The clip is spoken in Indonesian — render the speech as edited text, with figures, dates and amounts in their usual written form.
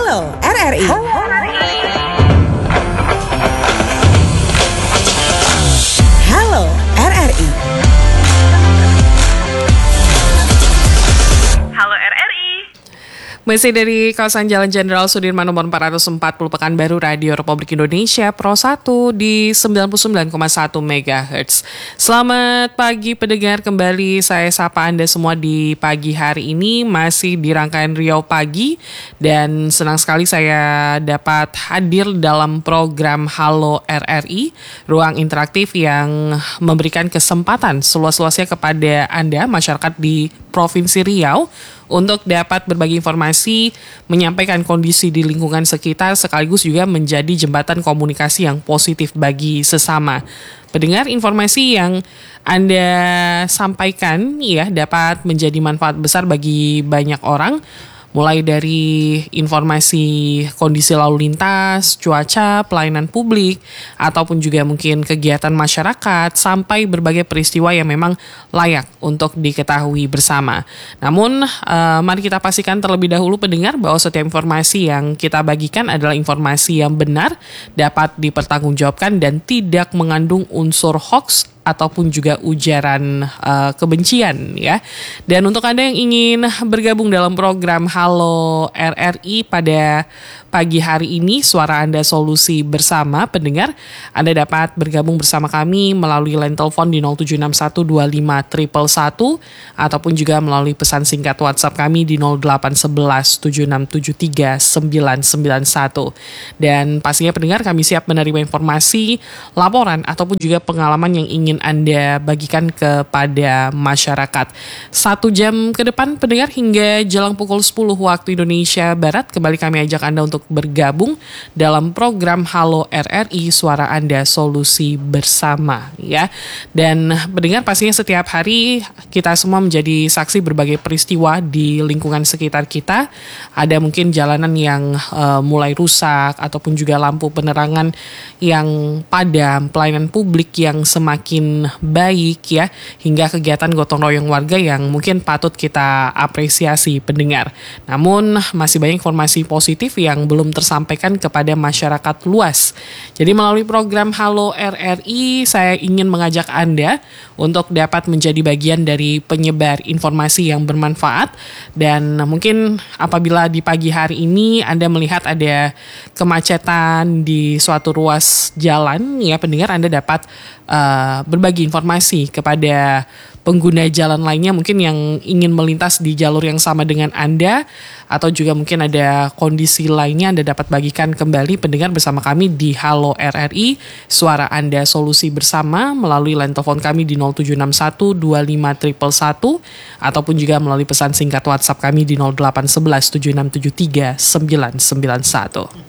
Halo RRI. Halo RRI. Halo RRI. Masih dari kawasan Jalan Jenderal Sudirman nomor 440 Pekanbaru, Radio Republik Indonesia Pro 1 di 99,1 MHz. Selamat pagi pendengar, kembali saya sapa Anda semua di pagi hari ini, masih di rangkaian Riau Pagi, dan senang sekali saya dapat hadir dalam program Halo RRI, ruang interaktif yang memberikan kesempatan seluas-luasnya kepada Anda, masyarakat di Provinsi Riau, untuk dapat berbagi informasi, menyampaikan kondisi di lingkungan sekitar, sekaligus juga menjadi jembatan komunikasi yang positif bagi sesama. Pendengar, informasi yang Anda sampaikan ya dapat menjadi manfaat besar bagi banyak orang, mulai dari informasi kondisi lalu lintas, cuaca, pelayanan publik, ataupun juga mungkin kegiatan masyarakat, sampai berbagai peristiwa yang memang layak untuk diketahui bersama. Namun, mari kita pastikan terlebih dahulu pendengar bahwa setiap informasi yang kita bagikan adalah informasi yang benar, dapat dipertanggungjawabkan dan tidak mengandung unsur hoax ataupun juga ujaran kebencian ya. Dan untuk Anda yang ingin bergabung dalam program Halo RRI pada pagi hari ini, Suara Anda Solusi Bersama, pendengar, Anda dapat bergabung bersama kami melalui line telepon di 0761251111 ataupun juga melalui pesan singkat WhatsApp kami di 081176739991. Dan pastinya pendengar, kami siap menerima informasi, laporan ataupun juga pengalaman yang ingin Anda bagikan kepada masyarakat. 1 jam ke depan pendengar, hingga jelang pukul 10 waktu Indonesia Barat, kembali kami ajak Anda untuk bergabung dalam program Halo RRI, Suara Anda Solusi Bersama ya. Dan pendengar, pastinya setiap hari kita semua menjadi saksi berbagai peristiwa di lingkungan sekitar kita. Ada mungkin jalanan yang mulai rusak, ataupun juga lampu penerangan yang padam, pelayanan publik yang semakin baik ya, hingga kegiatan gotong royong warga yang mungkin patut kita apresiasi pendengar. Namun masih banyak informasi positif yang belum tersampaikan kepada masyarakat luas. Jadi melalui program Halo RRI, saya ingin mengajak Anda untuk dapat menjadi bagian dari penyebar informasi yang bermanfaat. Dan mungkin apabila di pagi hari ini Anda melihat ada kemacetan di suatu ruas jalan ya pendengar, Anda dapat berbagi informasi kepada pengguna jalan lainnya mungkin yang ingin melintas di jalur yang sama dengan Anda, atau juga mungkin ada kondisi lainnya Anda dapat bagikan kembali pendengar bersama kami di Halo RRI, Suara Anda Solusi Bersama, melalui line telepon kami di 0761251111 ataupun juga melalui pesan singkat WhatsApp kami di 081176739991.